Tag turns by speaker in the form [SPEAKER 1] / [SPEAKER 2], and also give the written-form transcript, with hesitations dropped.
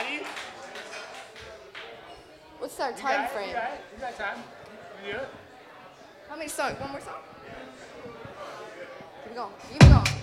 [SPEAKER 1] ready?
[SPEAKER 2] What's our time frame?
[SPEAKER 1] You got time. You do it?
[SPEAKER 2] How many songs? One more song? Keep it going. Keep it going.